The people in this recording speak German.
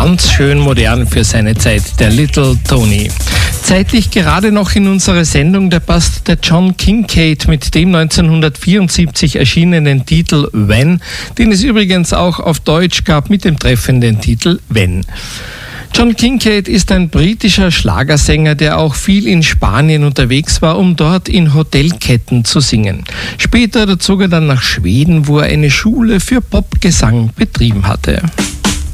Ganz schön modern für seine Zeit, der Little Tony. Zeitlich gerade noch in unsere Sendung, da passt der John Kincade mit dem 1974 erschienenen Titel When, den es übrigens auch auf Deutsch gab mit dem treffenden Titel Wenn. John Kincade ist ein britischer Schlagersänger, der auch viel in Spanien unterwegs war, um dort in Hotelketten zu singen. Später zog er dann nach Schweden, wo er eine Schule für Popgesang betrieben hatte.